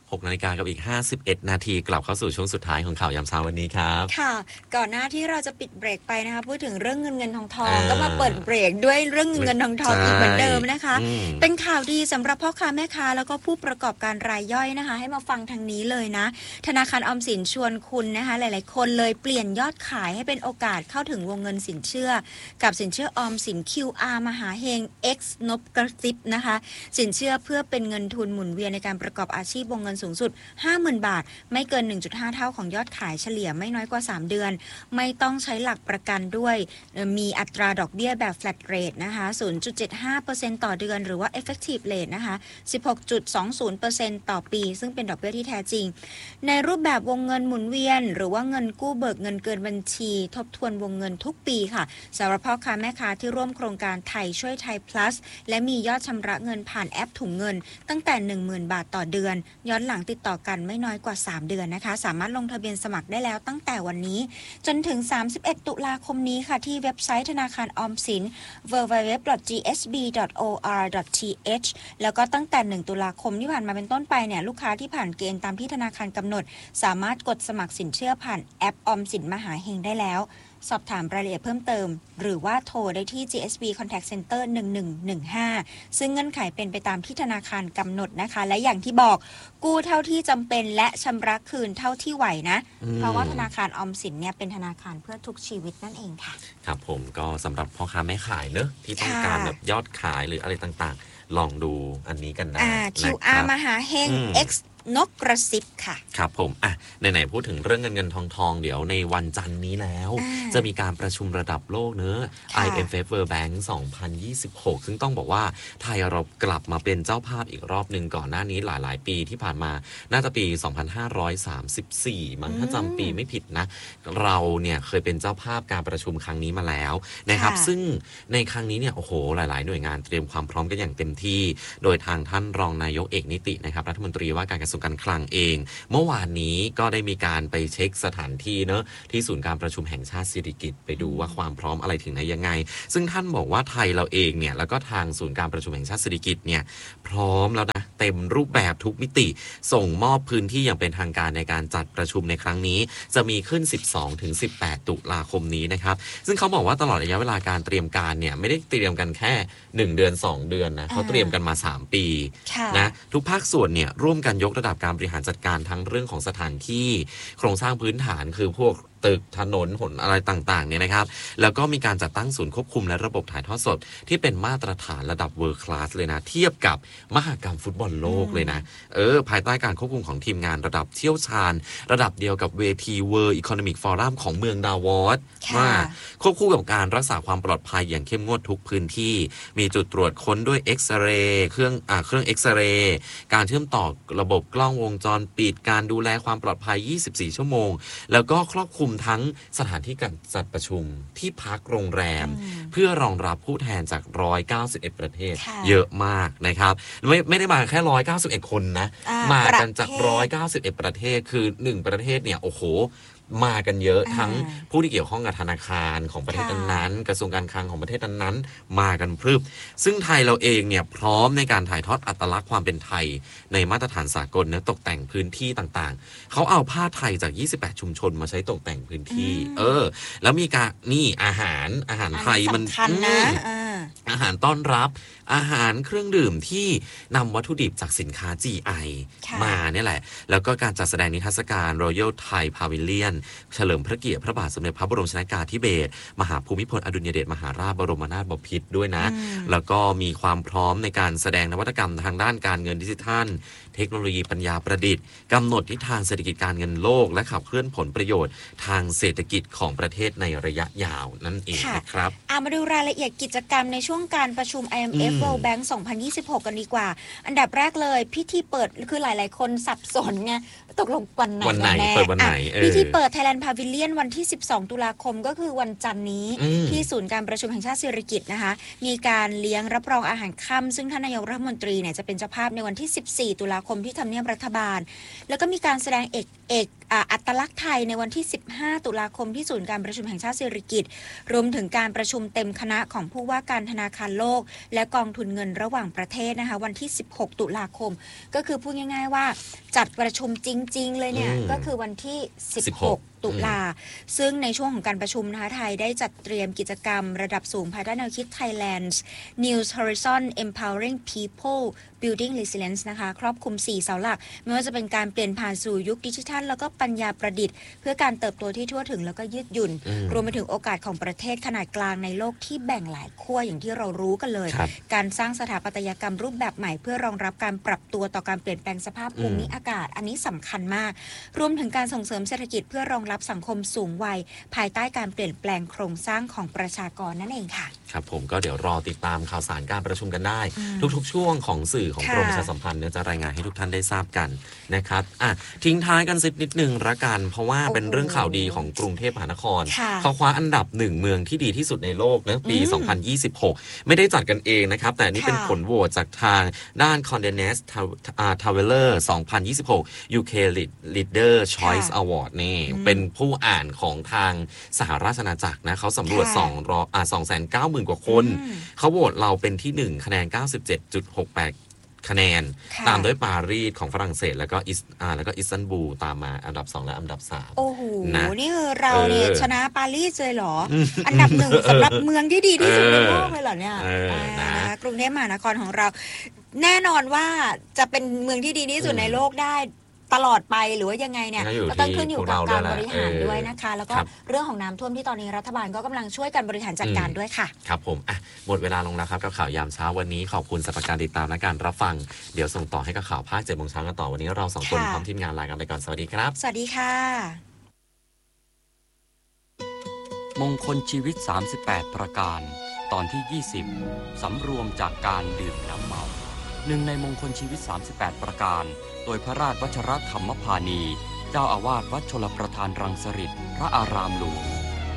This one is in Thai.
6 นาฬิกากับอีก51 นาทีกลับเข้าสู่ช่วงสุดท้ายของข่าวยามเช้าวันนี้ครับค่ะก่อนหน้าที่เราจะปิดเบรกไปนะคะพูดถึงเรื่องเงินทองก็มาเปิดเบรกด้วยเรื่องเงินทองอีกเหมือนเดิมนะคะเป็นข่าวดีสำหรับพ่อค้าแม่ค้าแล้วก็ผู้ประกอบการรายย่อยนะคะให้มาฟังทางนี้เลยนะธนาคารออมสินชวนคุณนะคะหลายๆคนเลยเปลี่ยนยอดขายให้เป็นโอกาสเข้าถึงวงเงินสินเชื่อกับสินเชื่อออมสิน QR มหาเฮง X นบกระซิบนะคะสินเชื่อเพื่อเป็นเงินทุนหมุนเวียนในการประกอบอาชีพวงเงินสูงสุด 50,000 บาทไม่เกิน 1.5 เท่าของยอดขายเฉลี่ยไม่น้อยกว่า3เดือนไม่ต้องใช้หลักประกันด้วยมีอัตราดอกเบี้ยแบบ flat rate นะคะ 0.75% ต่อเดือนหรือว่า effective rate นะคะ 16.20% ต่อปีซึ่งเป็นดอกเบี้ยที่แท้จริงในรูปแบบวงเงินหมุนเวียนหรือว่าเงินกู้เบิกเงินเกินบัญชีทบทวนวงเงินทุกปีค่ะสำหรับพ่อค้าแม่ค้าที่ร่วมโครงการไทยช่วยไทย plus และมียอดชำระเงินผ่านแอปถุงเงินตั้งแต่ 10,000 บาทต่อเดือนย้อนหลังติดต่อกันไม่น้อยกว่า3เดือนนะคะสามารถลงทะเบียนสมัครได้แล้วตั้งแต่วันนี้จนถึง31ตุลาคมนี้ค่ะที่เว็บไซต์ธนาคารออมสิน www.gsb.or.th แล้วก็ตั้งแต่1ตุลาคมที่ผ่านมาเป็นต้นไปเนี่ยลูกค้าที่ผ่านเกณฑ์ตามที่ธนาคารกำหนดสามารถกดสมัครสินเชื่อผ่านแอปออมสินมหาเฮงได้แล้วสอบถามรายละเอียดเพิ่มเติมหรือว่าโทรได้ที่ GSB Contact Center 1115ซึ่งเงื่อนไขเป็นไปตามที่ธนาคารกำหนดนะคะและอย่างที่บอกกู้เท่าที่จำเป็นและชำระคืนเท่าที่ไหวนะเพราะว่าธนาคารออมสินเนี่ยเป็นธนาคารเพื่อทุกชีวิตนั่นเองค่ะครับผมก็สำหรับพ่อค้าแม่ขายเนอะที่ต้องการแบบยอดขายหรืออะไรต่างๆลองดูอันนี้กันได้ QR มหาเฮง Xนกกระซิบค่ะครับผมไหนๆพูดถึงเรื่องเงินทองเดี๋ยวในวันจันทร์นี้แล้วจะมีการประชุมระดับโลกเนอะ IMF World Bank 2026ซึ่งต้องบอกว่าไทยเรากลับมาเป็นเจ้าภาพอีกรอบหนึ่งก่อนหน้านี้หลายๆปีที่ผ่านมาน่าจะปี2534มั้งถ้าจำปีไม่ผิดนะเราเนี่ยเคยเป็นเจ้าภาพการประชุมครั้งนี้มาแล้วนะครับซึ่งในครั้งนี้เนี่ยโอ้โหหลายๆหน่วยงานเตรียมความพร้อมกันอย่างเต็มที่โดยทางท่านรองนายกเอกนิตินะครับรัฐมนตรีว่าการกระทรวงการคลังเองเมื่อวานนี้ก็ได้มีการไปเช็คสถานที่เนอะที่ศูนย์การประชุมแห่งชาติสิริกิติ์ไปดูว่าความพร้อมอะไรถึงไหนยังไงซึ่งท่านบอกว่าไทยเราเองเนี่ยแล้วก็ทางศูนย์การประชุมแห่งชาติสิริกิติ์เนี่ยพร้อมแล้วนะเต็มรูปแบบทุกมิติส่งมอบพื้นที่อย่างเป็นทางการในการจัดประชุมในครั้งนี้จะมีขึ้น 12-18 ตุลาคมนี้นะครับซึ่งเขาบอกว่าตลอดระยะเวลาการเตรียมการเนี่ยไม่ได้เตรียมกันแค่1เดือน2เดือนนะเขาเตรียมกันมา3ปีนะทุกภาคส่วนเนี่ยร่วมกันยกระดับการบริหารจัดการทั้งเรื่องของสถานที่โครงสร้างพื้นฐานคือพวกตึกถนนหนอะไรต่างๆเนี่ยนะครับแล้วก็มีการจัดตั้งศูนย์ควบคุมและระบบถ่ายทอดสดที่เป็นมาตรฐานระดับ World Class เลยนะเทียบกับมหกรรมฟุตบอลโลกเลยนะภายใต้การควบคุมของทีมงานระดับเชี่ยวชาญระดับเดียวกับเวที World Economic Forum ของเมืองดาวอสว่าควบคู่กับการรักษาความปลอดภัยอย่างเข้มงวดทุกพื้นที่มีจุดตรวจค้นด้วยเอ็กซเรย์เครื่องเอ็กซเรย์การเชื่อมต่อระบบกล้องวงจรปิดการดูแลความปลอดภัย24ชั่วโมงแล้วก็ครอบคลุมทั้งสถานที่การจัดประชุมที่พักโรงแรมเพื่อรองรับผู้แทนจาก191ประเทศเยอะมากนะครับไม่ได้มาแค่191คนนะมากันจาก191ประเทศคือ1ประเทศเนี่ยโอ้โหมากันเยอะทั้งผู้ที่เกี่ยวข้องกับธนาคารของประเทศนั้นๆกระทรวงการคลังของประเทศนั้นๆมากันพรึบซึ่งไทยเราเองเนี่ยพร้อมในการถ่ายทอดอัตลักษณ์ความเป็นไทยในมาตรฐานสากลและตกแต่งพื้นที่ต่างๆเขาเอาผ้าไทยจาก28ชุมชนมาใช้ตกแต่งพื้นที่แล้วมีการนี่อาหารไทยมันอาหารต้อนรับอาหารเครื่องดื่มที่นำวัตถุดิบจากสินค้า GI มาเนี่ยแหละแล้วก็การจัดแสดงนิทรรศการ Royal Thai Pavilion เฉลิมพระเกียรติพระบาทสมเด็จพระบรมชนกาธิเบศรมหาภูมิพลอดุลยเดชมหาราชบรมนาถบพิตรด้วยนะแล้วก็มีความพร้อมในการแสดงนวัตกรรมทางด้านการเงินดิจิทัลเทคโนโลยีปัญญาประดิษฐ์กำหนดทิศทางเศรษฐกิจการเงินโลกและขับเคลื่อนผลประโยชน์ทางเศรษฐกิจของประเทศในระยะยาวนั่นเองนะครับมาดูรายละเอียดกิจกรรมในช่วงการประชุม IMF World Bank 2026 กันดีกว่าอันดับแรกเลยพิธีเปิดคือหลายๆคนสับสนไงตกลงวันไหนเปิดวันไหนพิธีเปิด Thailand Pavilion วันที่12ตุลาคมก็คือวันจันทร์นี้ที่ศูนย์การประชุมแห่งชาติสิริกิติ์นะคะมีการเลี้ยงรับรองอาหารค่ำซึ่งท่านนายกรัฐมนตรีเนี่ยจะเป็นเจ้าภาพในวันที่14ตุลาคมที่ทำเนียบรัฐบาลแล้วก็มีการแสดงเอกอัตลักษณ์ไทยในวันที่15ตุลาคมที่ศูนย์การประชุมแห่งชาติสิริกิติ์รวมถึงการประชุมเต็มคณะของผู้ว่าการธนาคารโลกและกองทุนเงินระหว่างประเทศนะคะวันที่16ตุลาคมก็คือพูดง่ายๆว่าจัดประชุมจริงๆเลยเนี่ยก็คือวันที่16ตุลาซึ่งในช่วงของการประชุมนะคะไทยได้จัดเตรียมกิจกรรมระดับสูงภายใต้แนวคิด Thailand's New Horizon Empowering People Building Resilience นะคะครอบคลุม4เสาหลักไม่ว่าจะเป็นการเปลี่ยนผ่านสู่ยุคดิจิทัลแล้วก็ปัญญาประดิษฐ์เพื่อการเติบโตที่ทั่วถึงแล้วก็ยืดหยุ่นรวมไปถึงโอกาสของประเทศขนาดกลางในโลกที่แบ่งหลายขั้วอย่างที่เรารู้กันเลยการสร้างสถาปัตยกรรมรูปแบบใหม่เพื่อรองรับการปรับตัวต่อการเปลี่ยนแปลงสภาพภูมิอากาศอันนี้สำคัญมากรวมถึงการส่งเสริมเศรษฐกิจเพื่อรองรับสังคมสูงวัยภายใต้การเปลี่ยนแปลงโครงสร้างของประชากรนั่นเองค่ะครับผมก็เดี๋ยวรอติดตามข่าวสารการประชุมกันได้ทุกๆช่วงของสื่อของกรมประชาสัมพันธ์เนี่ยจะรายงานให้ทุกท่านได้ทราบกันนะครับทิ้งท้ายกันสักนิดนึงละกันเพราะว่าเป็นเรื่องข่าวดีของกรุงเทพมหานครเขาคว้าอันดับ1เมืองที่ดีที่สุดในโลกนะปี2026ไม่ได้จัดกันเองนะครับแต่นี่เป็นผลโหวตจากทางด้าน Condé Nast Traveler 2026 UK Leader Choice Award นี่เป็นผู้อ่านของทางสหราชอาณาจักรนะเขาสำรวจ290,000 กว่าคนเขาโหวตเราเป็นที่1คะแนน 97.68 คะแนนตามด้วยปารีสของฝรั่งเศสแล้วก็อิสตันบูลตามมาอันดับ2และอันดับ3 โอ้โหนี่คือเราเนี่ยชนะปารีสเลยเหรออันดับ1สำหรับเมืองที่ดีที่สุดในโลกเลยเหรอเนี่ยกรุงเทพมหานครของเราแน่นอนว่าจะเป็นเมืองที่ดีที่สุดในโลกได้ตลอดไปหรือว่ายังไงเนี่ยก็ต้องขึ้นอยู่กับการบริหารด้วยนะคะแล้วก็เรื่องของน้ำท่วมที่ตอนนี้รัฐบาลก็กำลังช่วยกันบริหารจัดการด้วยค่ะครับผมหมดเวลาลงแล้วครับกับข่าวยามเช้าวันนี้ขอบคุณสำหรับการติดตามและการรับฟังเดี๋ยวส่งต่อให้กับข่าวภาค 7 โมงเช้ากันต่อวันนี้เรา2คนพร้อมทีมงานลากันไปก่อนสวัสดีครับสวัสดีค่ะมงคลชีวิต38ประการตอนที่20สำรวมจากการดื่มน้ำเมาหนึ่งในมงคลชีวิต38ประการโดยพระราชวชรธรรมพานีเจ้าอาวาสวัดชลประทานรังสฤษฎร์พระอารามหลวง